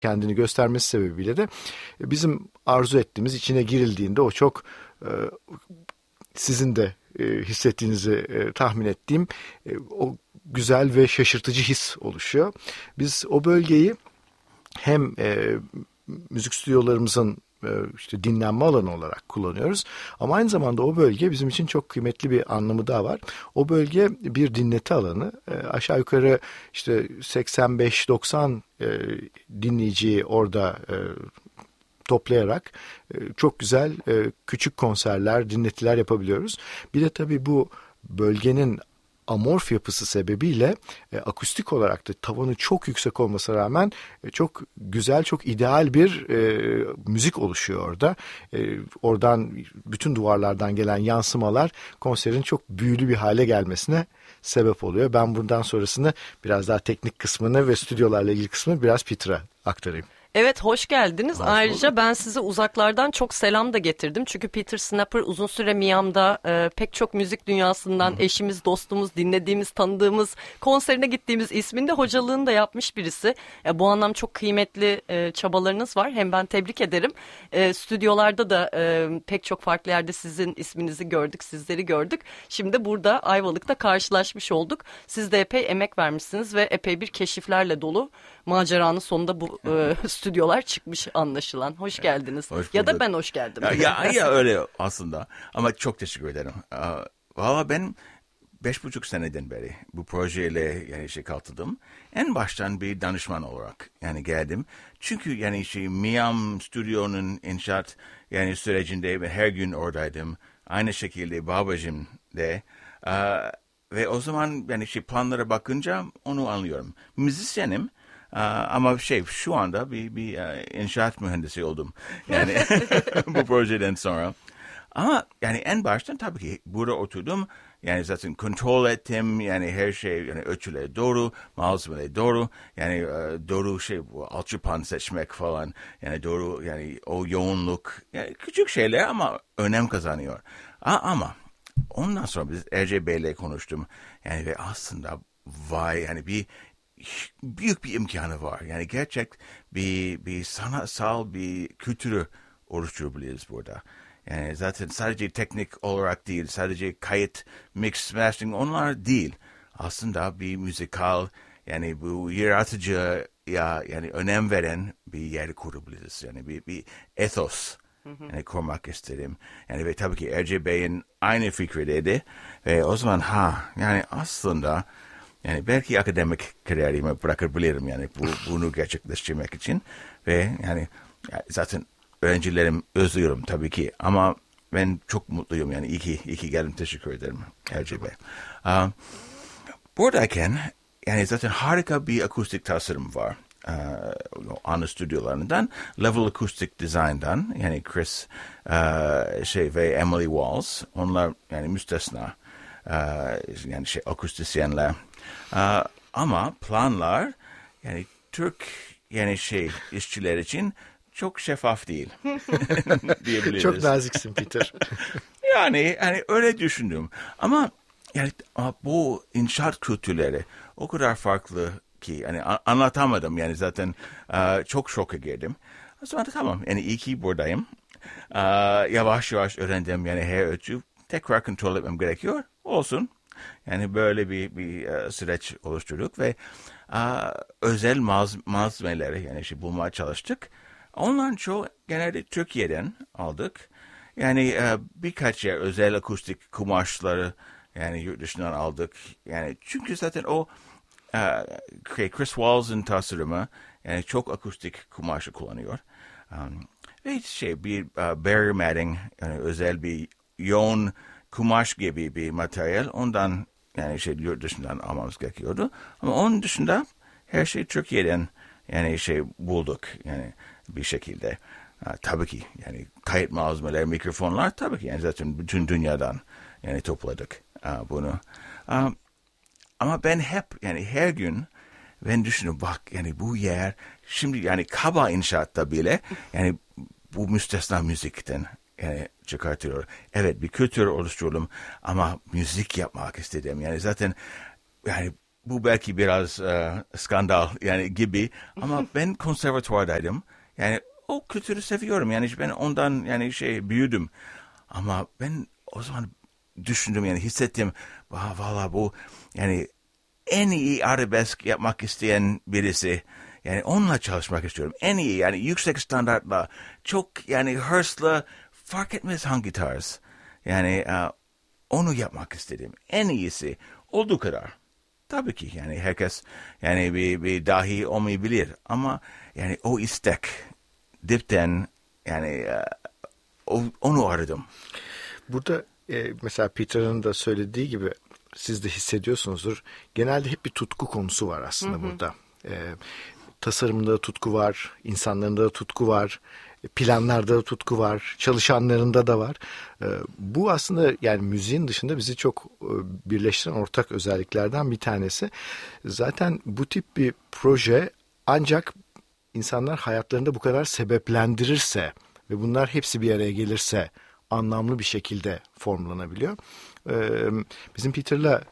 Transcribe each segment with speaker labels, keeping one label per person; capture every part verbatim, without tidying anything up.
Speaker 1: kendini göstermesi sebebiyle de bizim arzu ettiğimiz, içine girildiğinde o çok e, sizin de e, hissettiğinizi e, tahmin ettiğim e, o güzel ve şaşırtıcı his oluşuyor. Biz o bölgeyi hem e, müzik stüdyolarımızın e, işte dinlenme alanı olarak kullanıyoruz. Ama aynı zamanda o bölge bizim için çok kıymetli bir anlamı daha var. O bölge bir dinleti alanı. E, aşağı yukarı işte seksen beş doksan e, dinleyiciyi orada e, toplayarak e, çok güzel e, küçük konserler, dinletiler yapabiliyoruz. Bir de tabii bu bölgenin amorf yapısı sebebiyle e, akustik olarak da tavanı çok yüksek olmasına rağmen e, çok güzel, çok ideal bir e, müzik oluşuyor orada. E, oradan bütün duvarlardan gelen yansımalar konserin çok büyülü bir hale gelmesine sebep oluyor. Ben bundan sonrasını biraz daha teknik kısmını ve stüdyolarla ilgili kısmını biraz Peter'a aktarayım.
Speaker 2: Evet, hoş geldiniz. Hoş Ayrıca ben size uzaklardan çok selam da getirdim. Çünkü Peter Snapper uzun süre Miami'da e, pek çok müzik dünyasından Hı. eşimiz, dostumuz, dinlediğimiz, tanıdığımız, konserine gittiğimiz isminde hocalığını da yapmış birisi. E, bu anlam çok kıymetli e, çabalarınız var. Hem ben tebrik ederim. E, stüdyolarda da e, pek çok farklı yerde sizin isminizi gördük, sizleri gördük. Şimdi burada Ayvalık'ta karşılaşmış olduk. Siz de epey emek vermişsiniz ve epey bir keşiflerle dolu maceranın sonunda bu e, stüdyolar çıkmış anlaşılan. Hoş geldiniz. Hoş ya da ben hoş geldim.
Speaker 3: Ya, ya, ya öyle aslında. Ama çok teşekkür ederim. Valla ben beş buçuk seneden beri bu projeyle yani şey katıldım. En baştan bir danışman olarak yani geldim. Çünkü yani şey Miami stüdyonun inşaat yani sürecinde her gün oradaydım. Aynı şekilde babacığım de. Uh, ve o zaman yani şey planlara bakınca onu anlıyorum. Müzisyenim. Uh, ama şey şu anda bir, bir uh, inşaat mühendisi oldum. Yani bu projeden sonra. Ama yani en baştan tabii ki burada oturdum. Yani zaten kontrol ettim. Yani her şey yani ölçüleri doğru, malzemeleri doğru. Yani uh, doğru şey bu alçıpan seçmek falan. Yani doğru yani o yoğunluk. Yani küçük şeyler ama önem kazanıyor. A, ama ondan sonra biz Erce Bey'le konuştum. Yani ve aslında vay yani bir büyük bir imkanı var. Yani gerçek bir, bir sanatsal bir kültürü oluşturabiliriz burada. Yani zaten sadece teknik olarak değil, sadece kayıt, mix, mastering onlar değil. Aslında bir müzikal, yani bu yaratıcı ya yani önem veren bir yer kurabiliriz. Yani bir, bir ethos yani kurmak istedim. Yani ve tabii ki Erce Bey'in aynı fikirdeydi. Ve o zaman ha yani aslında yani belki akademik kariyerimi bırakabilirim yani bu, bunu gerçekleştirmek için. Ve yani zaten öğrencilerim özlüyorum tabii ki ama ben çok mutluyum yani iyi ki, iyi ki geldim, teşekkür ederim Erce Bey. Uh, buradayken yani zaten harika bir akustik tasarım var. Uh, ana stüdyolarından Level Acoustic Design'dan yani Chris uh, şey ve Emily Walls onlar yani müstesna uh, yani şey akustisyenler. Uh, ama planlar yani Türk yani şey işçiler için çok şeffaf değil diyebiliriz.
Speaker 1: Çok naziksin Peter.
Speaker 3: yani yani öyle düşündüm. Ama yani bu inşaat kültürleri o kadar farklı ki yani anlatamadım yani zaten uh, çok şoka girdim. O zaman da tamam yani iyi ki buradayım. Uh, yavaş yavaş öğrendim yani her ölçü tekrar kontrol etmem gerekiyor. Olsun. Yani böyle bir, bir uh, süreç oluşturduk ve uh, özel maz- malzemeleri yani şey bulmaya çalıştık. Onların çoğu genelde Türkiye'den aldık. Yani uh, birkaç yer özel akustik kumaşları yani yurt dışından aldık. Yani çünkü zaten o uh, Chris Walls'ın tasarımı yani çok akustik kumaşı kullanıyor. Um, ve şey bir uh, barrier matting yani özel bir yoğun kumaş gibi bir materyal. Ondan yani şey yurt dışından almamız gerekiyordu. Ama onun dışında her şey Türkiye'den yani şey bulduk yani bir şekilde. Uh, tabii ki yani kayıt malzemeler, mikrofonlar tabii ki yani zaten bütün dünyadan yani topladık uh, bunu. Um, ama ben hep yani her gün ben düşünüyorum bak yani bu yer şimdi yani kaba inşaatta bile yani bu müstesna müzikten yani çıkartıyor. Evet bir kültür oluşturalım ama müzik yapmak istedim. Yani zaten yani bu belki biraz uh, skandal yani gibi ama ben konservatuvardaydım. Yani o kültürü seviyorum. Yani ben ondan yani şey büyüdüm. Ama ben o zaman düşündüm yani hissettim. Valla bu yani en iyi arabesk yapmak isteyen birisi. Yani onunla çalışmak istiyorum. En iyi yani yüksek standartla çok yani hırsla fark etmez hangi tarz. Yani uh, onu yapmak istedim. En iyisi olduğu kadar. Tabii ki yani herkes yani bir, bir dahi olmayabilir ama yani o istek dipten yani uh, onu aradım.
Speaker 1: Burada e, mesela Peter'ın da söylediği gibi siz de hissediyorsunuzdur. Genelde hep bir tutku konusu var aslında hı hı. burada. E, tasarımda tutku var, insanlarında da tutku var, planlarda da tutku var, çalışanlarında da var. E, bu aslında yani müziğin dışında bizi çok e, birleştiren ortak özelliklerden bir tanesi. Zaten bu tip bir proje ancak insanlar hayatlarında bu kadar sebeplendirirse ve bunlar hepsi bir araya gelirse anlamlı bir şekilde formlanabiliyor. Ee, bizim Peter'la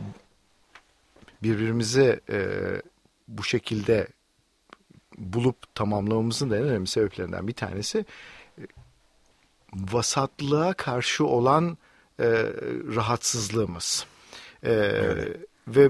Speaker 1: birbirimizi e, bu şekilde bulup tamamlamamızın da en önemli sebeplerinden bir tanesi e, vasatlığa karşı olan e, rahatsızlığımız. E, evet. Ve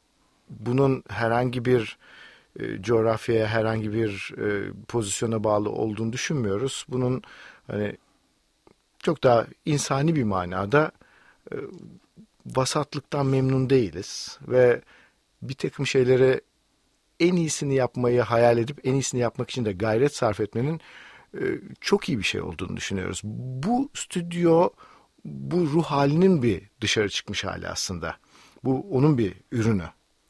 Speaker 1: bunun herhangi bir e, coğrafyaya, herhangi bir e, pozisyona bağlı olduğunu düşünmüyoruz. Bunun hani çok daha insani bir manada e, vasatlıktan memnun değiliz ve bir takım şeylere en iyisini yapmayı hayal edip en iyisini yapmak için de gayret sarf etmenin e, çok iyi bir şey olduğunu düşünüyoruz. Bu stüdyo bu ruh halinin bir dışarı çıkmış hali aslında. Bu onun bir ürünü.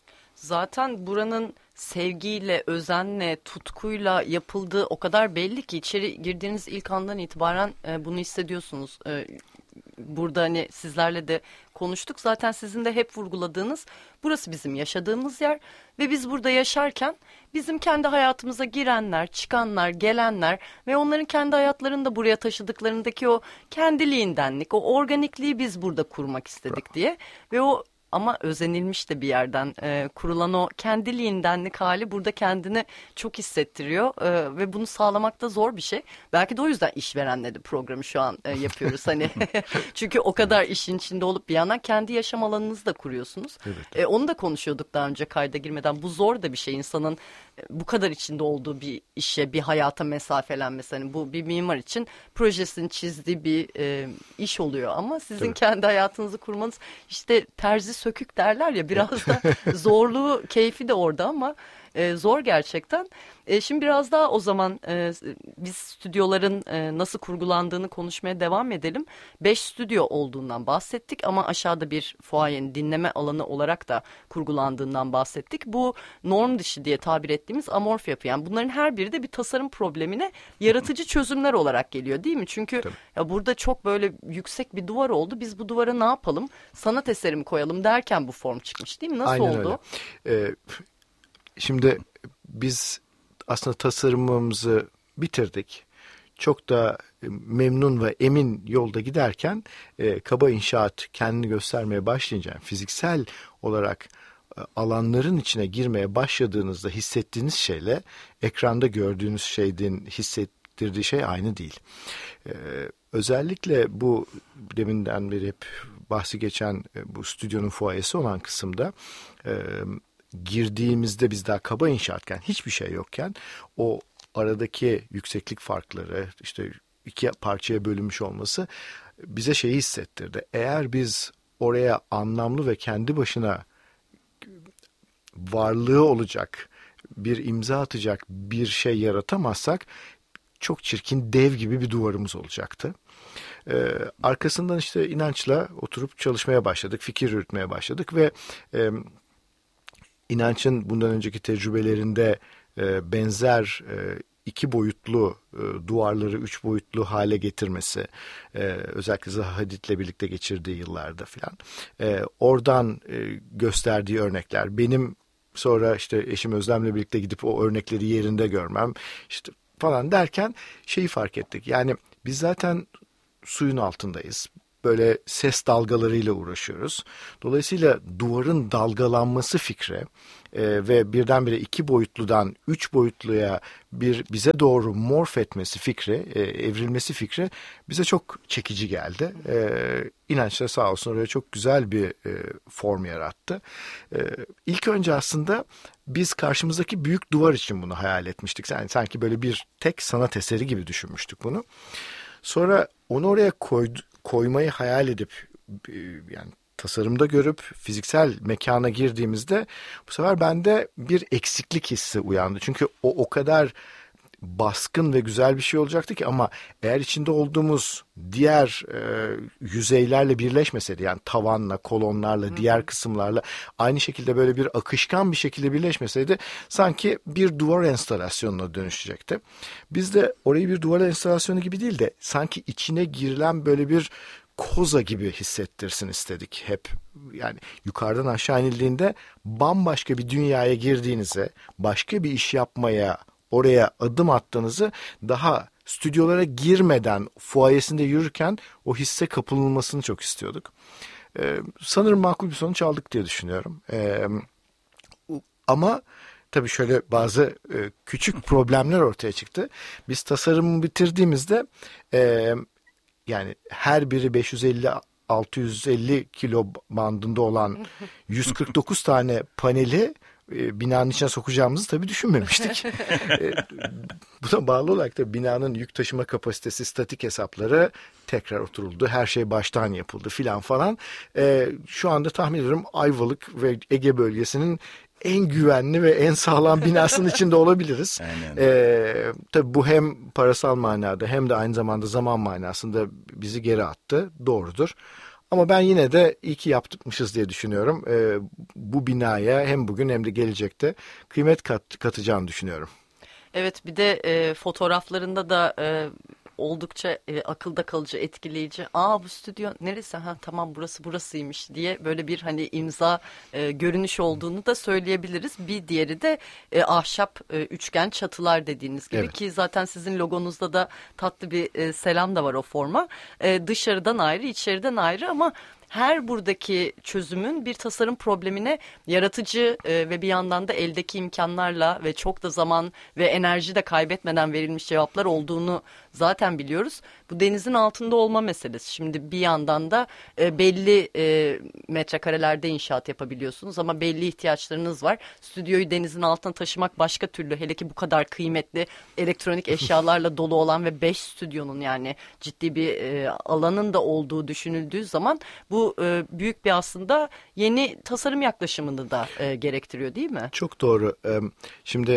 Speaker 2: Zaten buranın sevgiyle, özenle, tutkuyla yapıldığı o kadar belli ki içeri girdiğiniz ilk andan itibaren e, bunu hissediyorsunuz. E, burada hani sizlerle de konuştuk. Zaten sizin de hep vurguladığınız burası bizim yaşadığımız yer ve biz burada yaşarken bizim kendi hayatımıza girenler, çıkanlar, gelenler ve onların kendi hayatlarını da buraya taşıdıklarındaki o kendiliğindenlik, o organikliği biz burada kurmak istedik diye ve o ama özenilmiş de bir yerden e, kurulan o kendiliğindenlik hali burada kendini çok hissettiriyor e, ve bunu sağlamak da zor bir şey. Belki de o yüzden işverenle de programı şu an e, yapıyoruz hani çünkü o kadar işin içinde olup bir yandan kendi yaşam alanınızı da kuruyorsunuz. Evet. E, onu da konuşuyorduk daha önce kayda girmeden. Bu zor da bir şey insanın e, bu kadar içinde olduğu bir işe, bir hayata mesafelenmesi. Hani bu bir mimar için projesini çizdiği bir e, iş oluyor ama sizin evet. kendi hayatınızı kurmanız işte terzi sökük derler ya biraz da zorluğu, keyfi de orada ama e, zor gerçekten. E, şimdi biraz daha o zaman e, biz stüdyoların e, nasıl kurgulandığını konuşmaya devam edelim. Beş stüdyo olduğundan bahsettik ama aşağıda bir fuayenin dinleme alanı olarak da kurgulandığından bahsettik. Bu norm dışı diye tabir ettiğimiz amorf yapı. Yani bunların her biri de bir tasarım problemine yaratıcı çözümler olarak geliyor değil mi? Çünkü ya burada çok böyle yüksek bir duvar oldu. Biz bu duvara ne yapalım? Sanat eseri mi koyalım derken bu form çıkmış değil mi? Nasıl
Speaker 1: Aynen
Speaker 2: oldu?
Speaker 1: Öyle. Ee, şimdi biz aslında tasarımımızı bitirdik. Çok da memnun ve emin yolda giderken e, kaba inşaat kendini göstermeye başlayınca yani fiziksel olarak e, alanların içine girmeye başladığınızda hissettiğiniz şeyle ekranda gördüğünüz şeyin hissettirdiği şey aynı değil. E, özellikle bu deminden beri hep bahsi geçen e, bu stüdyonun fuayesi olan kısımda e, girdiğimizde biz daha kaba inşaatken hiçbir şey yokken o aradaki yükseklik farkları işte iki parçaya bölünmüş olması bize şeyi hissettirdi. Eğer biz oraya anlamlı ve kendi başına varlığı olacak bir imza atacak bir şey yaratamazsak çok çirkin dev gibi bir duvarımız olacaktı. Ee, arkasından işte inançla oturup çalışmaya başladık, fikir yürütmeye başladık ve e, İnanç'ın bundan önceki tecrübelerinde e, benzer e, iki boyutlu e, duvarları üç boyutlu hale getirmesi, e, özellikle Zaha Hadid'le birlikte geçirdiği yıllarda filan, e, oradan e, gösterdiği örnekler, benim sonra işte eşim Özlem'le birlikte gidip o örnekleri yerinde görmem, işte falan derken şeyi fark ettik. Yani biz zaten suyun altındayız. böyle ses dalgalarıyla uğraşıyoruz. Dolayısıyla duvarın dalgalanması fikri e, ve birdenbire iki boyutludan üç boyutluya bir bize doğru morf etmesi fikri, e, evrilmesi fikri bize çok çekici geldi. E, İnançlar sağ olsun oraya çok güzel bir e, form yarattı. E, ilk önce aslında biz karşımızdaki büyük duvar için bunu hayal etmiştik. Yani sanki böyle bir tek sanat eseri gibi düşünmüştük bunu. Sonra onu oraya koydu, koymayı hayal edip yani tasarımda görüp fiziksel mekana girdiğimizde bu sefer bende bir eksiklik hissi uyandı. Çünkü o o kadar baskın ve güzel bir şey olacaktı ki ama eğer içinde olduğumuz diğer e, yüzeylerle birleşmeseydi yani tavanla, kolonlarla, Hı. diğer kısımlarla aynı şekilde böyle bir akışkan bir şekilde birleşmeseydi sanki bir duvar enstalasyonuna dönüşecekti. Biz de orayı bir duvar enstalasyonu gibi değil de sanki içine girilen böyle bir koza gibi hissettirsin istedik hep. Yani yukarıdan aşağı inildiğinde bambaşka bir dünyaya girdiğinizi, başka bir iş yapmaya oraya adım attığınızı daha stüdyolara girmeden fuayesinde yürürken o hisse kapılmasını çok istiyorduk. Ee, sanırım makul bir sonuç aldık diye düşünüyorum. Ee, ama tabii şöyle bazı e, küçük problemler ortaya çıktı. Biz tasarımı bitirdiğimizde e, yani her biri beş yüz elli altı yüz elli kilo bandında olan yüz kırk dokuz tane paneli e, binanın içine sokacağımızı tabii düşünmemiştik. e, buna bağlı olarak da binanın yük taşıma kapasitesi, statik hesapları tekrar oturuldu. Her şey baştan yapıldı filan falan. E, şu anda tahmin ediyorum Ayvalık ve Ege bölgesinin en güvenli ve en sağlam binasının içinde olabiliriz. Ee, tabii bu hem parasal manada hem de aynı zamanda zaman manasında bizi geri attı. Doğrudur. Ama ben yine de iyi ki yapmışız diye düşünüyorum. Ee, bu binaya hem bugün hem de gelecekte kıymet kat, katacağını düşünüyorum.
Speaker 2: Evet, bir de e, fotoğraflarında da e, oldukça e, akılda kalıcı, etkileyici. Aa, bu stüdyo neresi? Ha tamam, burası burasıymış diye böyle bir hani imza e, görünüş olduğunu da söyleyebiliriz. Bir diğeri de e, ahşap e, üçgen çatılar dediğiniz gibi, evet. Ki zaten sizin logonuzda da tatlı bir e, selam da var o forma. E, dışarıdan ayrı, içeriden ayrı ama her buradaki çözümün bir tasarım problemine yaratıcı e, ve bir yandan da eldeki imkanlarla ve çok da zaman ve enerji de kaybetmeden verilmiş cevaplar olduğunu zaten biliyoruz. Bu denizin altında olma meselesi. Şimdi bir yandan da e, belli e, metrekarelerde inşaat yapabiliyorsunuz ama belli ihtiyaçlarınız var. Stüdyoyu denizin altına taşımak başka türlü, hele ki bu kadar kıymetli elektronik eşyalarla dolu olan ve beş stüdyonun yani ciddi bir e, alanın da olduğu düşünüldüğü zaman bu e, büyük bir aslında yeni tasarım yaklaşımını da e, gerektiriyor, değil mi?
Speaker 1: Çok doğru. Şimdi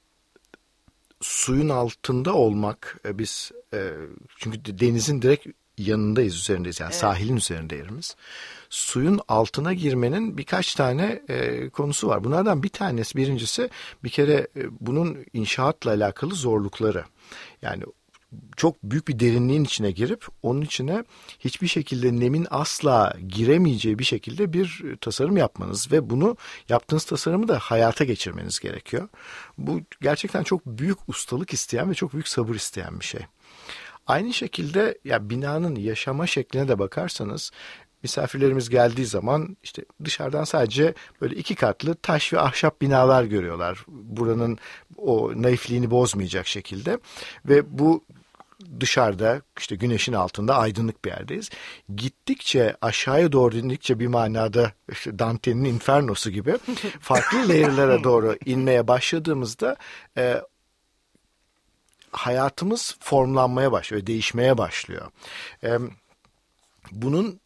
Speaker 1: suyun altında olmak, biz çünkü denizin direkt yanındayız, üzerindeyiz. Yani evet. Sahilin üzerinde yerimiz. Suyun altına girmenin birkaç tane e, konusu var. Bunlardan bir tanesi, birincisi bir kere e, bunun inşaatla alakalı zorlukları. Yani çok büyük bir derinliğin içine girip onun içine hiçbir şekilde nemin asla giremeyeceği bir şekilde bir tasarım yapmanız ve bunu yaptığınız tasarımı da hayata geçirmeniz gerekiyor. Bu gerçekten çok büyük ustalık isteyen ve çok büyük sabır isteyen bir şey. Aynı şekilde ya binanın yaşama şekline de bakarsanız, misafirlerimiz geldiği zaman işte dışarıdan sadece böyle iki katlı taş ve ahşap binalar görüyorlar. Buranın o naifliğini bozmayacak şekilde ve bu dışarıda işte güneşin altında aydınlık bir yerdeyiz. Gittikçe aşağıya doğru indikçe bir manada işte Dante'nin Inferno'su gibi farklı layer'lara doğru inmeye başladığımızda e, hayatımız formlanmaya başlıyor, değişmeye başlıyor. E, bunun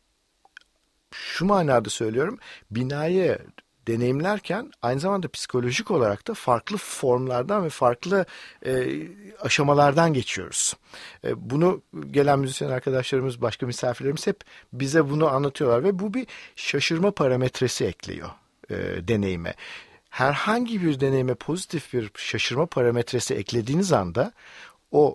Speaker 1: şu manada söylüyorum, binayı deneyimlerken aynı zamanda psikolojik olarak da farklı formlardan ve farklı e, aşamalardan geçiyoruz. E, bunu gelen müzisyen arkadaşlarımız, başka misafirlerimiz hep bize bunu anlatıyorlar ve bu bir şaşırma parametresi ekliyor e, deneyime. Herhangi bir deneyime pozitif bir şaşırma parametresi eklediğiniz anda o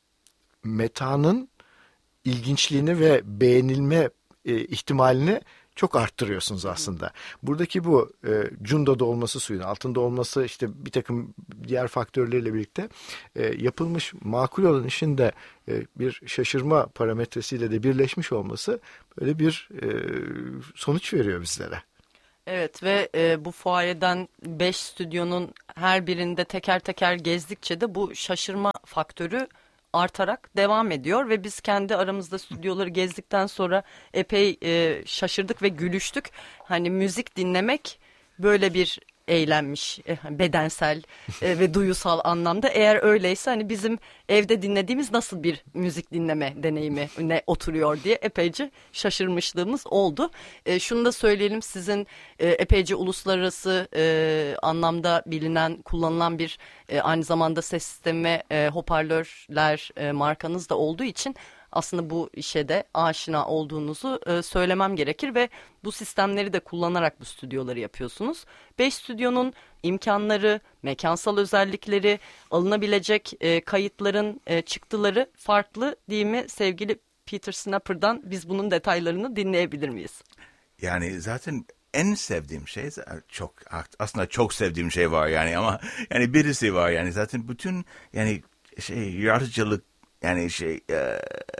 Speaker 1: metanın ilginçliğini ve beğenilme e, ihtimalini çok arttırıyorsunuz aslında. Buradaki bu e, Jundo'da olması, suyun altında olması, işte bir takım diğer faktörlerle birlikte e, yapılmış makul olan işin de e, bir şaşırma parametresiyle de birleşmiş olması böyle bir e, sonuç veriyor bizlere.
Speaker 2: Evet ve e, bu fuayeden beş stüdyonun her birinde teker teker gezdikçe de bu şaşırma faktörü artarak devam ediyor ve biz kendi aramızda stüdyoları gezdikten sonra epey e, şaşırdık ve gülüştük. Hani müzik dinlemek böyle bir eğlenmiş, e, bedensel e, ve duyusal anlamda. Eğer öyleyse hani bizim evde dinlediğimiz nasıl bir müzik dinleme deneyimi ne oturuyor diye epeyce şaşırmışlığımız oldu. E, şunu da söyleyelim, sizin e, epeyce uluslararası e, anlamda bilinen, kullanılan bir e, aynı zamanda ses sistemi, e, hoparlörler e, markanız da olduğu için aslında bu işe de aşina olduğunuzu e, söylemem gerekir ve bu sistemleri de kullanarak bu stüdyoları yapıyorsunuz. Beş stüdyonun imkanları, mekansal özellikleri, alınabilecek e, kayıtların e, çıktıları farklı değil mi sevgili Peter Snapper'dan? Biz bunun detaylarını dinleyebilir miyiz?
Speaker 3: Yani zaten en sevdiğim şey, çok aslında çok sevdiğim şey var yani, ama yani birisi var yani, zaten bütün yani şey yaratıcılık, yani şey, e,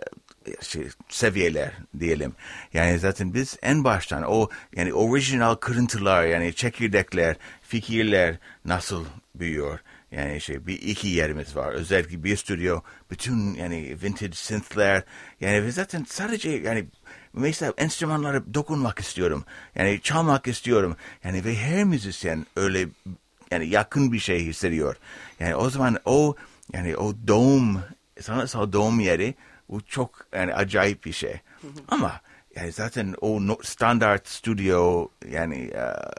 Speaker 3: şey seviyeler diyelim. Yani zaten biz en baştan o yani orijinal kırıntılar, yani çekirdekler, fikirler nasıl büyüyor? Yani şey bir iki yerimiz var. Özellikle bir stüdyo, bütün yani vintage synthler, yani ve zaten sadece yani mesela enstrümanlara dokunmak istiyorum. Yani çalmak istiyorum. Yani ve her müzisyen öyle yani yakın bir şey hissediyor. Yani o zaman o yani o doğum, sanatsal doğum yeri, o çok yani acayip bir şey. Ama yani zaten o standart stüdyo yani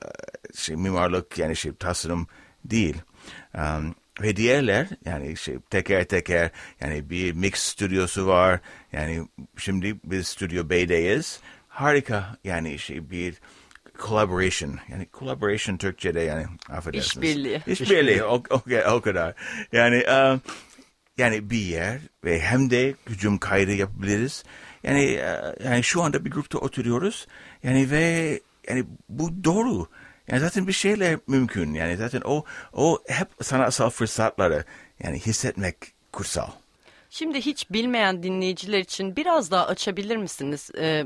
Speaker 3: şey mimarlık, yani şey tasarım değil. Um, ve diğerler yani şey teker teker, yani bir mix stüdyosu var. Yani şimdi biz Stüdyo B'deyiz. Harika yani şey bir collaboration, yani collaboration Türkçe'de yani affedersiniz.
Speaker 2: İşbirliği.
Speaker 3: İşbirliği o, o, o kadar. Yani um, yani bir yer ve hem de hücum kaydı yapabiliriz. Yani yani şu anda bir grupta oturuyoruz. Yani ve yani bu doğru. Yani zaten bir şeyler mümkün. Yani zaten o o hep sanatsal fırsatları yani hissetmek kutsal.
Speaker 2: Şimdi hiç bilmeyen dinleyiciler için biraz daha açabilir misiniz? Ee,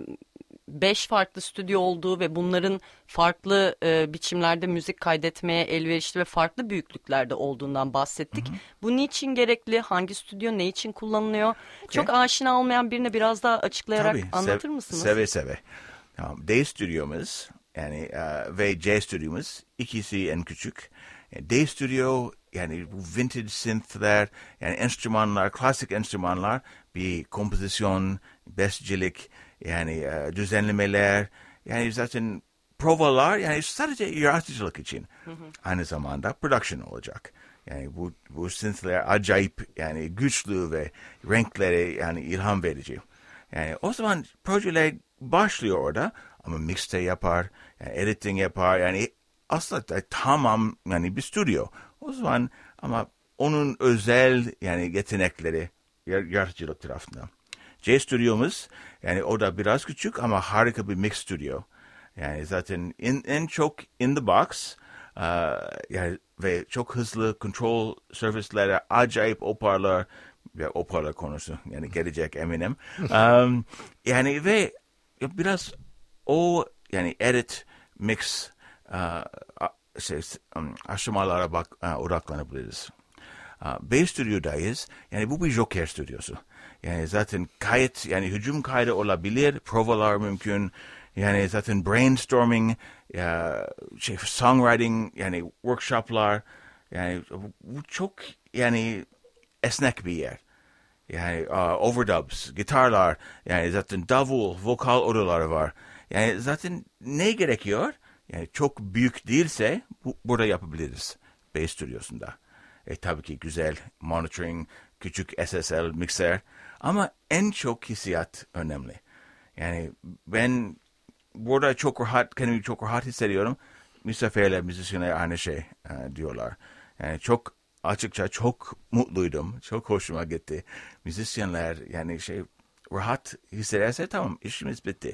Speaker 2: beş farklı stüdyo olduğu ve bunların farklı e, biçimlerde müzik kaydetmeye elverişli ve farklı büyüklüklerde olduğundan bahsettik. Hı hı. Bu niçin gerekli? Hangi stüdyo ne için kullanılıyor? Okay. Çok aşina olmayan birine biraz daha açıklayarak Tabii, anlatır sev, mısınız?
Speaker 3: Seve seve. Tamam. D stüdyomuz yani uh, ve C stüdyomuz ikisi en küçük. D stüdyo yani bu vintage synthler, yani enstrümanlar, klasik enstrümanlar, bir kompozisyon, bestecilik, yani uh, düzenlemeler, yani zaten provalar, yani sadece yaratıcılık için. Hı hı. Aynı zamanda production olacak. Yani bu, bu synthler acayip, yani güçlü ve renkleri yani ilham verici. Yani o zaman projeler başlıyor orada, ama mixte yapar, yani editing yapar, yani aslında tamam yani bir stüdyo. O zaman ama onun özel yani yetenekleri yaratıcılık tarafından. C stüdyomuz yani o da biraz küçük ama harika bir mix stüdyo. Yani zaten in, en çok in the box uh, yani ve çok hızlı kontrol servislere, acayip hoparlör ve hoparlör konusu yani gelecek eminim. um, yani ve biraz o yani edit, mix uh, şey, um, aşamalara bak uh, odaklanabiliriz. Uh, B stüdyodayız. Yani bu bir Joker stüdyosu. Yani zaten kayıt, yani hücum kaydı olabilir, provalar mümkün. Yani zaten brainstorming, ya, şey, songwriting, yani workshoplar. Yani bu çok yani esnek bir yer. Yani uh, overdubs, gitarlar, yani zaten davul, vokal odaları var. Yani zaten ne gerekiyor? Yani çok büyük değilse bu, burada yapabiliriz B stüdyosunda. E, tabii ki güzel monitoring, küçük S S L mikser, ama en çok hissiyat önemli. Yani ben burada çok rahat, kendimi çok rahat hissediyorum. Misafirler, müzisyenler aynı şey e, diyorlar. Yani çok açıkça çok mutluydum, çok hoşuma gitti. Müzisyenler yani şey rahat hissederse tamam, işimiz bitti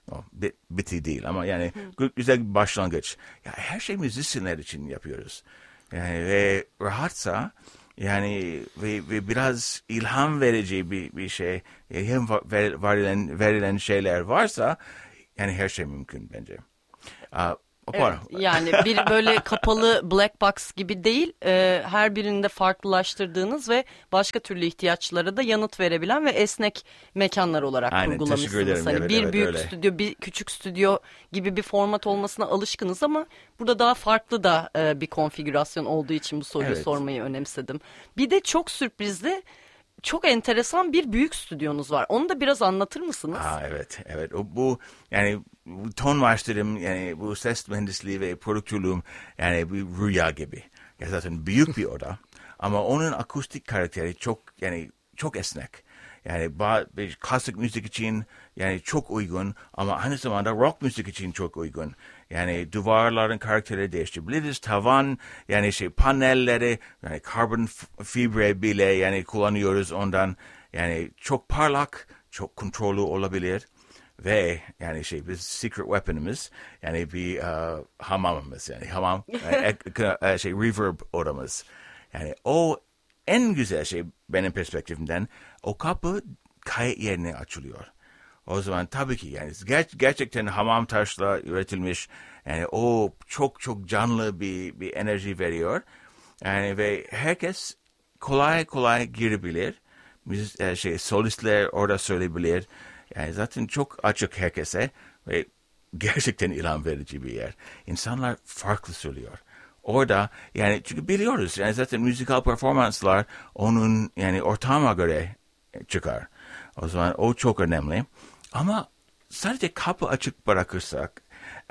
Speaker 3: O, bit, biti değil ama yani Hı. güzel bir başlangıç. Ya her şey müzisyenler için yapıyoruz. Yani ve rahatsa yani ve, ve biraz ilham verici bir bir şey, hem verilen verilen şeyler varsa yani her şey mümkün bence. Uh,
Speaker 2: Evet, yani bir böyle kapalı black box gibi değil, e, her birinde farklılaştırdığınız ve başka türlü ihtiyaçlara da yanıt verebilen ve esnek mekanlar olarak
Speaker 3: Aynen,
Speaker 2: kurgulamışsınız. Hani
Speaker 3: evet,
Speaker 2: bir
Speaker 3: evet,
Speaker 2: büyük
Speaker 3: öyle.
Speaker 2: stüdyo, bir küçük stüdyo gibi bir format olmasına alışkınız ama burada daha farklı da e, bir konfigürasyon olduğu için bu soruyu
Speaker 3: Evet.
Speaker 2: sormayı önemsedim. Bir de çok sürprizli, çok enteresan bir büyük stüdyonuz var. Onu da biraz anlatır mısınız?
Speaker 3: Aa, evet, evet. O, bu yani bu ton maçlarım, yani bu ses mühendisliği ve prodüktörlüğüm yani bir rüya gibi. Ya zaten büyük bir oda ama onun akustik karakteri çok yani çok esnek. Yani bir klasik müzik için yani çok uygun ama aynı zamanda rock müzik için çok uygun. Yani duvarların karakteri değiştirebiliriz. Tavan yani şey panelleri yani karbon fibre bile yani kullanıyoruz ondan. Yani çok parlak, çok kontrollü olabilir. Ve yani şey biz secret weapon'ımız yani bir uh, hamamımız yani hamam e, şey reverb odamız. Yani o en güzel şey benim perspektifimden o kapı kayıt yerine açılıyor. O zaman tabii ki yani ger- gerçekten hamam taşla üretilmiş yani o çok çok canlı bir bir enerji veriyor. Yani ve herkes kolay kolay girebilir. Müzik, şey solistler orada söyleyebilir. Yani zaten çok açık herkese ve gerçekten ilham verici bir yer. İnsanlar farklı söylüyor. Orada yani çünkü biliyoruz yani zaten müzikal performanslar onun yani ortama göre çıkar. O zaman o çok önemli. Ama sadece kapı açık bırakırsak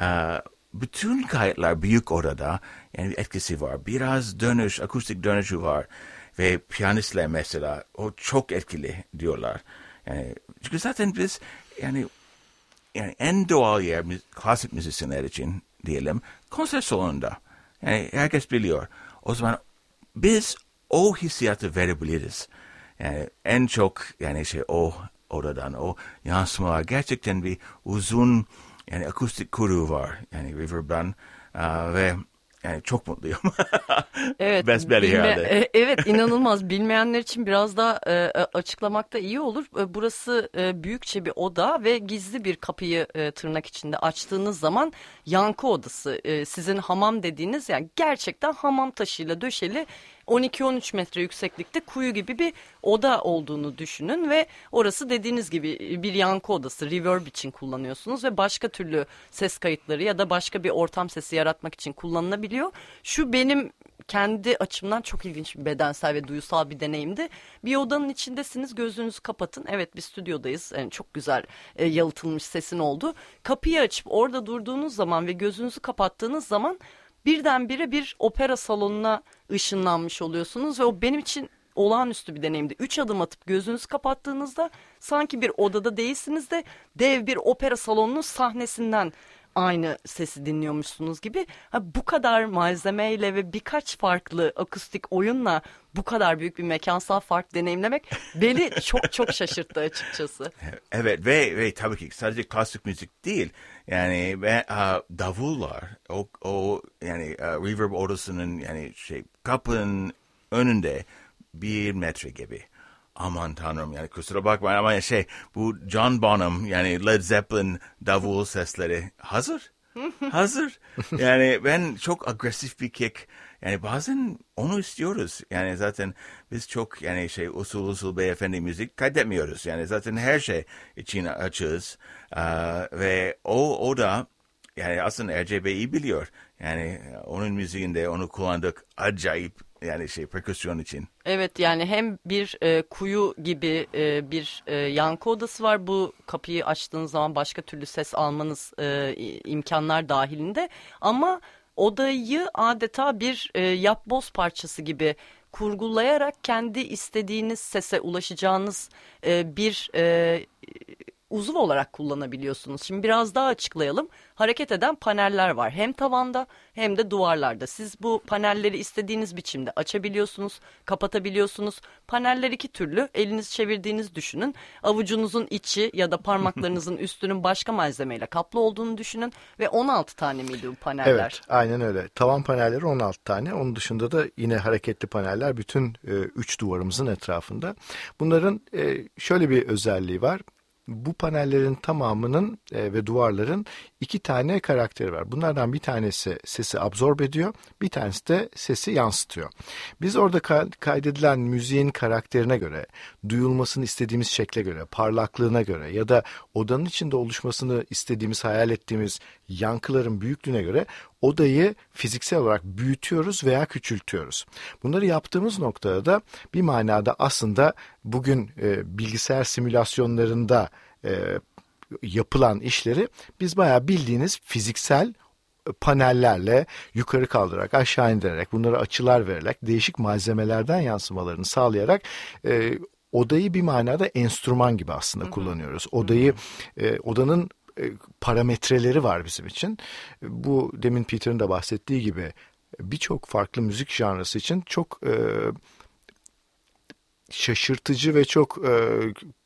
Speaker 3: bütün kayıtlar büyük odada yani etkisi var. Biraz dönüş, akustik dönüşü var. Ve piyanistler mesela o çok etkili diyorlar. Yani çünkü zaten biz yani yani en doğal yer klasik müzisyenler için diyelim konser salonunda. Yani herkes biliyor. O zaman biz o hissiyatı verebiliriz. Yani en çok yani şey o odadan o yansımalar gerçekten bir uzun yani akustik kuru var. Yani reverb'dan uh, ve yani çok mutluyum.
Speaker 2: Evet,
Speaker 3: Besbelli
Speaker 2: bilme,
Speaker 3: herhalde.
Speaker 2: evet inanılmaz. Bilmeyenler için biraz daha e, açıklamakta iyi olur. E, burası e, büyükçe bir oda ve gizli bir kapıyı e, tırnak içinde açtığınız zaman yankı odası. E, sizin hamam dediğiniz yani gerçekten hamam taşıyla döşeli on iki on üç metre yükseklikte kuyu gibi bir oda olduğunu düşünün ve orası dediğiniz gibi bir yankı odası, reverb için kullanıyorsunuz ve başka türlü ses kayıtları ya da başka bir ortam sesi yaratmak için kullanılabiliyor. Şu benim kendi açımdan çok ilginç bir bedensel ve duysal bir deneyimdi. Bir odanın içindesiniz, gözünüzü kapatın. Evet, bir stüdyodayız. Yani çok güzel e, yalıtılmış sesin oldu. Kapıyı açıp orada durduğunuz zaman ve gözünüzü kapattığınız zaman birdenbire bir opera salonuna ışınlanmış oluyorsunuz ve o benim için olağanüstü bir deneyimdi. Üç adım atıp gözünüzü kapattığınızda sanki bir odada değilsiniz de dev bir opera salonunun sahnesinden aynı sesi dinliyormuşsunuz gibi. Ha, bu kadar malzemeyle ve birkaç farklı akustik oyunla bu kadar büyük bir mekansal fark deneyimlemek beni çok çok şaşırttı açıkçası.
Speaker 3: Evet ve, ve tabii ki sadece klasik müzik değil. Yani ve uh, davullar o, o yani uh, reverb odasının yani şey kapının önünde bir metre gibi. Aman tanrım yani kusura bakmayın ama şey bu John Bonham yani Led Zeppelin davul sesleri hazır. Hazır. Yani ben çok agresif bir kick. Yani bazen onu istiyoruz. Yani zaten biz çok yani şey usul usul beyefendi müzik kaydetmiyoruz. Yani zaten her şey için açığız. Ee, ve o o da yani aslında R G B'yi biliyor. Yani onun müziğinde onu kullandık acayip yani şey perküsyon için.
Speaker 2: Evet yani hem bir e, kuyu gibi e, bir e, yankı odası var. Bu kapıyı açtığınız zaman başka türlü ses almanız e, imkanlar dahilinde. Ama odayı adeta bir e, yapboz parçası gibi kurgulayarak kendi istediğiniz sese ulaşacağınız e, bir e, uzuv olarak kullanabiliyorsunuz. Şimdi biraz daha açıklayalım. Hareket eden paneller var. Hem tavanda hem de duvarlarda. Siz bu panelleri istediğiniz biçimde açabiliyorsunuz, kapatabiliyorsunuz. Paneller iki türlü. Elinizi çevirdiğiniz düşünün. Avucunuzun içi ya da parmaklarınızın üstünün başka malzemeyle kaplı olduğunu düşünün. Ve on altı tane miydi bu paneller?
Speaker 1: Evet, aynen öyle. Tavan panelleri on altı tane. Onun dışında da yine hareketli paneller bütün e, üç duvarımızın etrafında. Bunların e, şöyle bir özelliği var. Bu panellerin tamamının e, ve duvarların iki tane karakteri var. Bunlardan bir tanesi sesi absorbe ediyor, bir tanesi de sesi yansıtıyor. Biz orada ka- kaydedilen müziğin karakterine göre, duyulmasını istediğimiz şekle göre, parlaklığına göre ya da odanın içinde oluşmasını istediğimiz, hayal ettiğimiz yankıların büyüklüğüne göre odayı fiziksel olarak büyütüyoruz veya küçültüyoruz. Bunları yaptığımız noktada da bir manada aslında bugün e, bilgisayar simülasyonlarında e, yapılan işleri biz bayağı bildiğiniz fiziksel panellerle yukarı kaldırarak, aşağı indirerek, bunlara açılar vererek, değişik malzemelerden yansımalarını sağlayarak e, odayı bir manada enstrüman gibi aslında hı hı. kullanıyoruz. Odayı, e, odanın e, parametreleri var bizim için. Bu demin Peter'ın da bahsettiği gibi birçok farklı müzik janrası için çok e, şaşırtıcı ve çok e,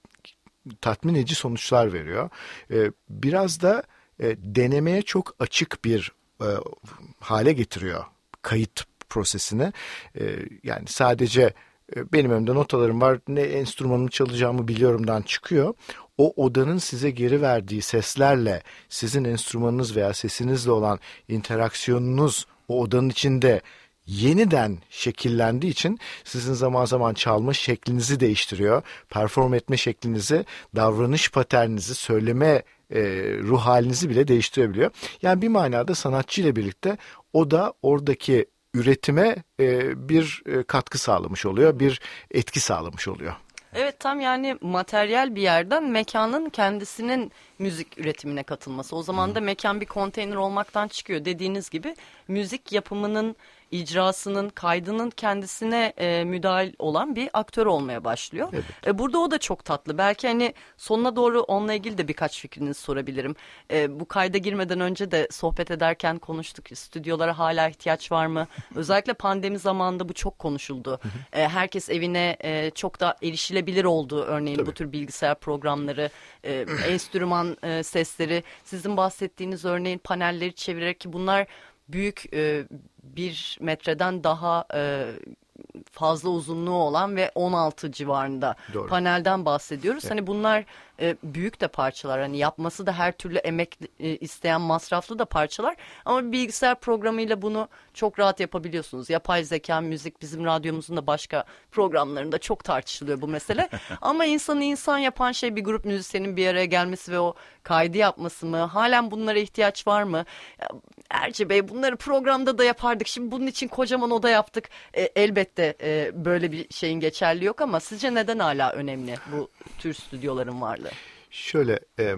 Speaker 1: tatmin edici sonuçlar veriyor. E, biraz da e, denemeye çok açık bir e, hale getiriyor kayıt prosesini. E, yani sadece e, benim önümde notalarım var, ne enstrümanımı çalacağımı biliyorumdan çıkıyor. O odanın size geri verdiği seslerle sizin enstrümanınız veya sesinizle olan interaksiyonunuz o odanın içinde yeniden şekillendiği için sizin zaman zaman çalma şeklinizi değiştiriyor. Perform etme şeklinizi, davranış paterninizi, söyleme e, ruh halinizi bile değiştirebiliyor. Yani bir manada sanatçıyla birlikte o da oradaki üretime e, bir e, katkı sağlamış oluyor, bir etki sağlamış oluyor.
Speaker 2: Evet, tam yani materyal bir yerden mekanın kendisinin müzik üretimine katılması. O zaman da mekan bir konteyner olmaktan çıkıyor. Dediğiniz gibi müzik yapımının, icrasının, kaydının kendisine e, müdahil olan bir aktör olmaya başlıyor. Evet. E, burada o da çok tatlı. Belki hani sonuna doğru onunla ilgili de birkaç fikrinizi sorabilirim. E, bu kayda girmeden önce de sohbet ederken konuştuk. Stüdyolara hala ihtiyaç var mı? Özellikle pandemi zamanında bu çok konuşuldu. e, herkes evine e, çok da erişilebilir oldu. Örneğin Tabii. bu tür bilgisayar programları, e, enstrüman e, sesleri. Sizin bahsettiğiniz örneğin panelleri çevirerek, ki bunlar büyük e, bir metreden daha e, fazla uzunluğu olan ve on altı civarında Doğru. panelden bahsediyoruz. Evet. Hani bunlar e, büyük de parçalar. Hani yapması da her türlü emek e, isteyen masraflı da parçalar. Ama bir bilgisayar programıyla bunu çok rahat yapabiliyorsunuz. Yapay zeka, müzik, bizim radyomuzun da başka programlarında çok tartışılıyor bu mesele. Ama insanı insan yapan şey bir grup müzisyenin bir araya gelmesi ve o kaydı yapması mı? Halen bunlara ihtiyaç var mı? Ya, Erci Bey, bunları programda da yapardık. Şimdi bunun için kocaman oda yaptık. E, elbette e, böyle bir şeyin geçerli yok ama sizce neden hala önemli bu tür stüdyoların varlığı?
Speaker 1: Şöyle, e,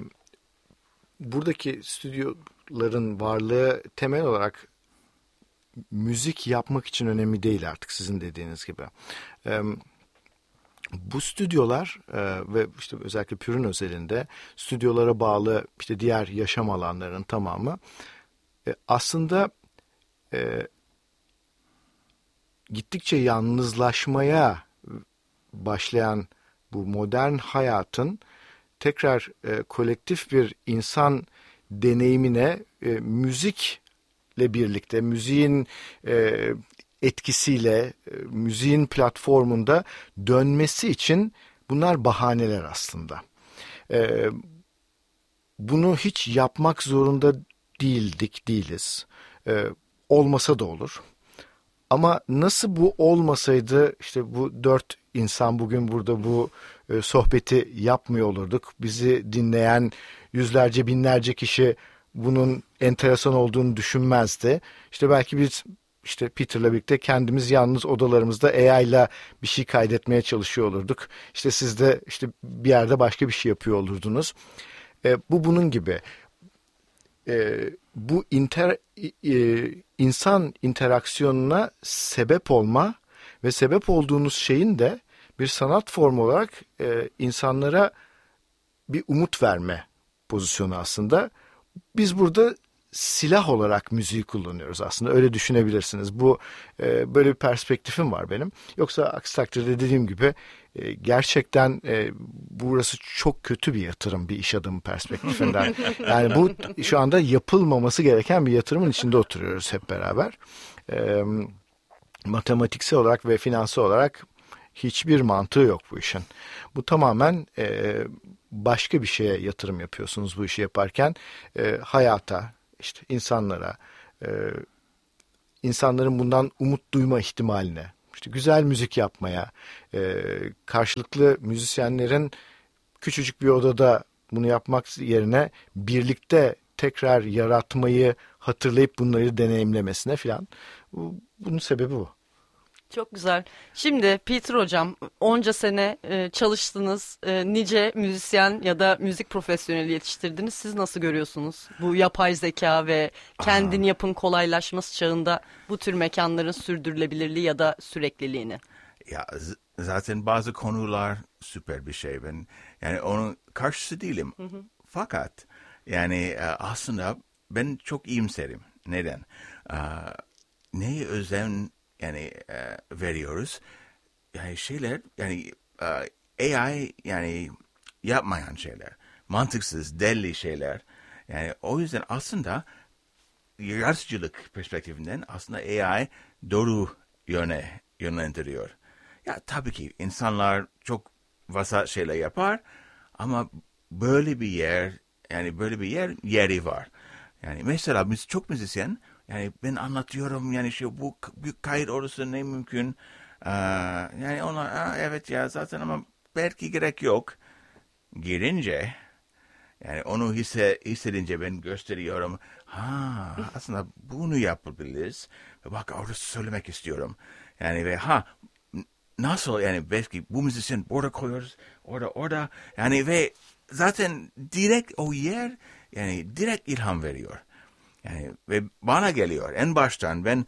Speaker 1: buradaki stüdyoların varlığı temel olarak müzik yapmak için önemli değil artık, sizin dediğiniz gibi. E, bu stüdyolar e, ve işte özellikle Pür'ün özelinde stüdyolara bağlı işte diğer yaşam alanlarının tamamı e, aslında e, gittikçe yalnızlaşmaya başlayan bu modern hayatın tekrar e, kolektif bir insan deneyimine e, müzikle birlikte, müziğin e, etkisiyle, e, müziğin platformunda dönmesi için bunlar bahaneler aslında. E, bunu hiç yapmak zorunda değildik, değiliz. E, olmasa da olur. Ama nasıl bu olmasaydı işte bu dört insan bugün burada bu e, sohbeti yapmıyor olurduk. Bizi dinleyen yüzlerce binlerce kişi bunun enteresan olduğunu düşünmezdi. İşte belki biz işte Peter'la birlikte kendimiz yalnız odalarımızda A I ile bir şey kaydetmeye çalışıyor olurduk. İşte siz de işte bir yerde başka bir şey yapıyor olurdunuz. E, bu bunun gibi. E, bu inter, e, insan interaksiyonuna sebep olma ve sebep olduğunuz şeyin de bir sanat formu olarak e, insanlara bir umut verme pozisyonu aslında. Biz burada silah olarak müziği kullanıyoruz aslında. Öyle düşünebilirsiniz. Bu e, böyle bir perspektifim var benim. Yoksa aksi takdirde dediğim gibi e, gerçekten e, burası çok kötü bir yatırım bir iş adamı perspektifinden. Yani bu şu anda yapılmaması gereken bir yatırımın içinde oturuyoruz hep beraber. E, matematiksel olarak ve finansal olarak hiçbir mantığı yok bu işin. Bu tamamen e, başka bir şeye yatırım yapıyorsunuz bu işi yaparken. E, hayata, işte insanlara, e, insanların bundan umut duyma ihtimaline, işte güzel müzik yapmaya, e, karşılıklı müzisyenlerin küçücük bir odada bunu yapmak yerine birlikte tekrar yaratmayı hatırlayıp bunları deneyimlemesine falan. Bu, bunun sebebi bu.
Speaker 2: Çok güzel. Şimdi Peter Hocam onca sene e, çalıştınız, e, nice müzisyen ya da müzik profesyoneli yetiştirdiniz. Siz nasıl görüyorsunuz bu yapay zeka ve kendin Aha. yapın kolaylaşması çağında bu tür mekanların sürdürülebilirliği ya da sürekliliğini?
Speaker 3: Ya z- zaten bazı konular süper bir şey. Ben yani onun karşısı değilim. Hı hı. Fakat yani aslında ben çok iyimserim. Neden? Neye özen yani e, veriyoruz. Yani şeyler yani e, A I yani yapmayan şeyler. Mantıksız, deli şeyler. Yani o yüzden aslında yaratıcılık perspektifinden aslında A I doğru yöne yönlendiriyor. Ya tabii ki insanlar çok vasat şeyler yapar ama böyle bir yer yani böyle bir yer yeri var. Yani mesela biz çok müzisyen yani ben anlatıyorum yani şey bu büyük kayıt orası ne mümkün. Ee, yani ona evet ya zaten ama belki gerek yok. Girince yani onu hisse, hissedince ben gösteriyorum. Ha aslında bunu yapabiliriz. Ve bak orası söylemek istiyorum. Yani ve ha nasıl yani belki bu müzisyen orada koyuyoruz. Orada orada yani ve zaten direkt o yer yani direkt ilham veriyor. Yani ve bana geliyor en baştan ben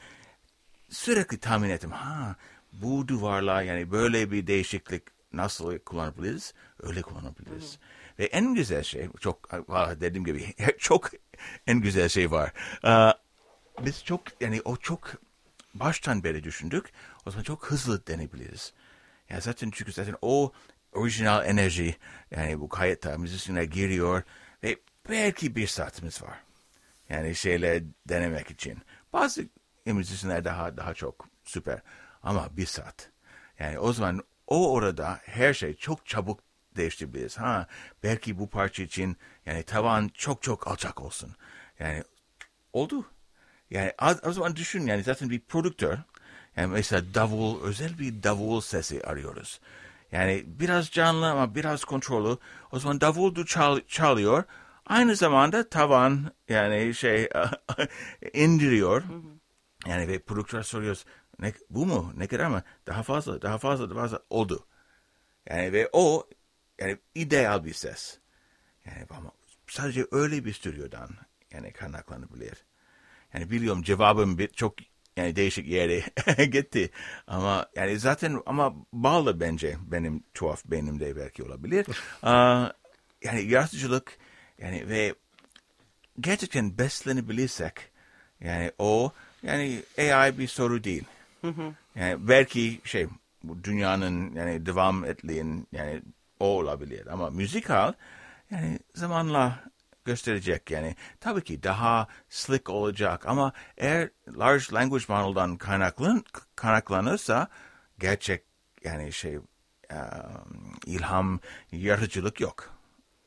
Speaker 3: sürekli tahmin ettim. Ha bu duvarla yani böyle bir değişiklik nasıl kullanabiliriz? Öyle kullanabiliriz. Hı hı. Ve en güzel şey çok dediğim gibi çok en güzel şey var. Ee, biz çok yani o çok baştan beri düşündük. O zaman çok hızlı denebiliriz. Yani zaten çünkü zaten o orijinal enerji yani bu kayıtta müzisyene giriyor ve belki bir saatimiz var. Yani şeyle denemek için. Bazı müzisyenler daha daha çok süper. Ama bir saat. Yani o zaman o orada her şey çok çabuk değiştirebiliriz. Ha belki bu parça için yani tavan çok çok alçak olsun. Yani oldu. Yani o zaman düşün yani zaten bir prodüktör. Yani mesela davul, özel bir davul sesi arıyoruz. Yani biraz canlı ama biraz kontrollü. O zaman davul çal, çalıyor. Aynı zamanda tavan yani şey indiriyor. Hı hı. Yani ve prodüktör soruyoruz. Ne, bu mu? Ne kadar mı? Daha fazla, daha fazla, daha fazla oldu. Yani ve o yani ideal bir ses. Yani ama sadece öyle bir stüdyodan yani kaynaklanabilir. Yani biliyorum cevabım bir çok yani değişik yere gitti. Ama yani zaten ama bağlı bence benim tuhaf beynimde belki olabilir. Aa, yani yaratıcılık yani ve gerçekten beslenebilirsek yani o yani A I bir soru değil. Hı hı. Yani belki şey bu dünyanın yani devam ettiğin yani o olabilir ama müzikal yani zamanla gösterecek yani tabii ki daha slick olacak ama eğer large language model'dan kaynaklan kaynaklanırsa gerçek yani şey um, ilham yaratıcılık yok.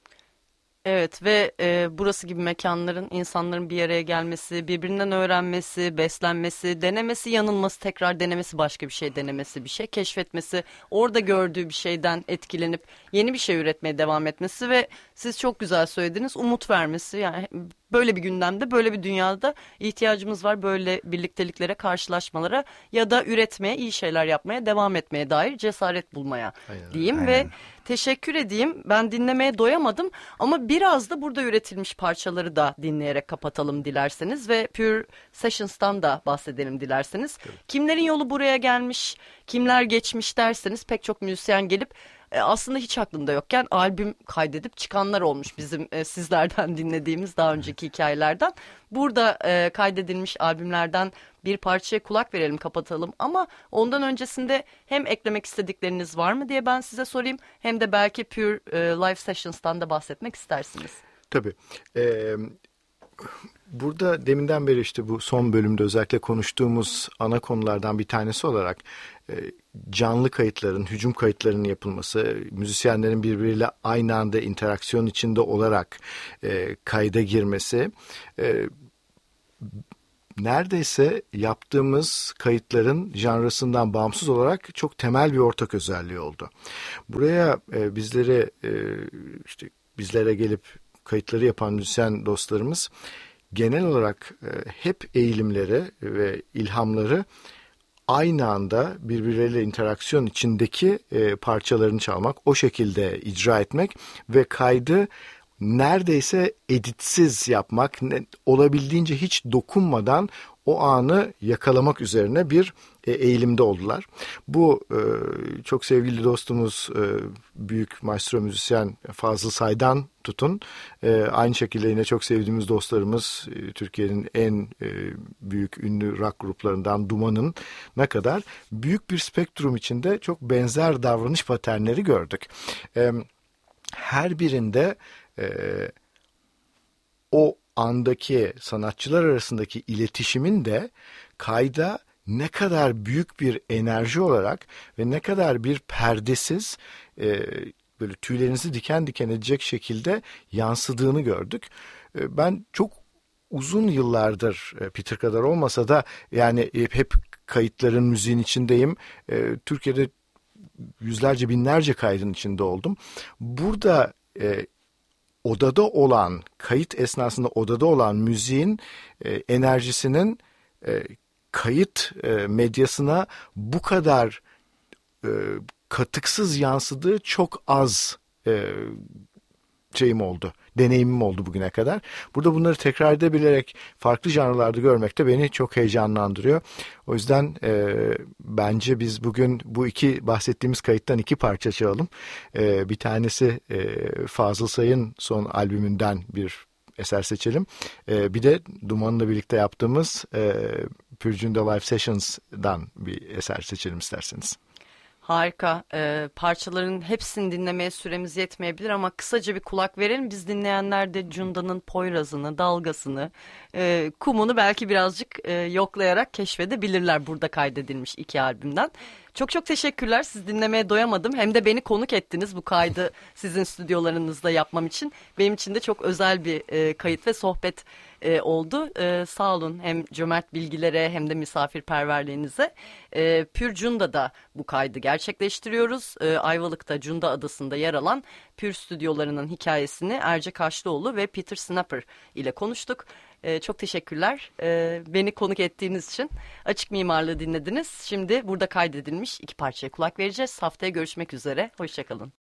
Speaker 2: Evet ve e, burası gibi mekanların insanların bir araya gelmesi, birbirinden öğrenmesi, beslenmesi, denemesi, yanılması, tekrar denemesi, başka bir şey denemesi, bir şey keşfetmesi, orada gördüğü bir şeyden etkilenip yeni bir şey üretmeye devam etmesi ve siz çok güzel söylediniz, umut vermesi. Yani böyle bir gündemde, böyle bir dünyada ihtiyacımız var böyle birlikteliklere, karşılaşmalara ya da üretmeye, iyi şeyler yapmaya, devam etmeye dair cesaret bulmaya Aynen. diyeyim Aynen. ve teşekkür edeyim. Ben dinlemeye doyamadım ama biraz da burada üretilmiş parçaları da dinleyerek kapatalım dilerseniz ve Pure Sessions'tan da bahsedelim dilerseniz. Evet. Kimlerin yolu buraya gelmiş, Kimler geçmiş derseniz pek çok müzisyen gelip e, aslında hiç aklında yokken albüm kaydedip çıkanlar olmuş bizim e, sizlerden dinlediğimiz daha önceki hikayelerden. Burada e, kaydedilmiş albümlerden bir parçaya kulak verelim, kapatalım. Ama ondan öncesinde hem eklemek istedikleriniz var mı diye ben size sorayım, hem de belki Pure e, Live Sessions'tan da bahsetmek istersiniz.
Speaker 1: Tabii. Ee, burada deminden beri işte bu son bölümde özellikle konuştuğumuz ana konulardan bir tanesi olarak e, canlı kayıtların, hücum kayıtlarının yapılması, müzisyenlerin birbiriyle aynı anda interaksiyon içinde olarak e, kayda girmesi, e, neredeyse yaptığımız kayıtların janrasından bağımsız olarak çok temel bir ortak özelliği oldu. Buraya e, bizlere e, işte bizlere gelip kayıtları yapan müzisyen dostlarımız genel olarak e, hep eğilimleri ve ilhamları aynı anda birbirleriyle interaksiyon içindeki e, parçalarını çalmak, o şekilde icra etmek ve kaydı neredeyse editsiz yapmak, ne, olabildiğince hiç dokunmadan o anı yakalamak üzerine bir e, eğilimde oldular. Bu e, çok sevgili dostumuz e, büyük maestro müzisyen Fazıl Say'dan tutun. E, aynı şekilde yine çok sevdiğimiz dostlarımız e, Türkiye'nin en e, büyük ünlü rock gruplarından Duman'ın ne kadar büyük bir spektrum içinde çok benzer davranış paternleri gördük. E, her birinde e, o andaki sanatçılar arasındaki iletişimin de kayda ne kadar büyük bir enerji olarak ve ne kadar bir perdesiz, e, böyle tüylerinizi diken diken edecek şekilde yansıdığını gördük. E, ben çok uzun yıllardır, e, Peter kadar olmasa da yani e, hep kayıtların, müziğin içindeyim. E, Türkiye'de yüzlerce binlerce kaydın içinde oldum. Burada e, odada olan, kayıt esnasında odada olan müziğin e, enerjisinin e, kayıt e, medyasına bu kadar e, katıksız yansıdığı çok az e, şeyim oldu, deneyimim oldu bugüne kadar. Burada bunları tekrar edebilerek farklı janrlarda görmek de beni çok heyecanlandırıyor. O yüzden e, bence biz bugün bu iki bahsettiğimiz kayıttan iki parça çalalım. E, bir tanesi e, Fazıl Say'ın son albümünden bir eser seçelim. E, bir de Duman'la birlikte yaptığımız e, Pure Live Sessions'dan bir eser seçelim isterseniz.
Speaker 2: Harika. Ee, parçaların hepsini dinlemeye süremiz yetmeyebilir ama kısaca bir kulak verelim. Biz dinleyenler de Cunda'nın Poyraz'ını, dalgasını, e, kumunu belki birazcık e, yoklayarak keşfedebilirler burada kaydedilmiş iki albümden. Çok çok teşekkürler. Siz dinlemeye doyamadım. Hem de beni konuk ettiniz bu kaydı sizin stüdyolarınızda yapmam için. Benim için de çok özel bir e, kayıt ve sohbet e, oldu. E, sağ olun hem cömert bilgilere hem de misafirperverliğinize. E, Pure Cunda'da bu kaydı gerçekleştiriyoruz. E, Ayvalık'ta Cunda Adası'nda yer alan Pure stüdyolarının hikayesini Erce Kaşlıoğlu ve Peter Snapper ile konuştuk. Ee, çok teşekkürler ee, beni konuk ettiğiniz için. Açık Mimarlığı dinlediniz. Şimdi burada kaydedilmiş iki parçaya kulak vereceğiz. Haftaya görüşmek üzere. Hoşçakalın.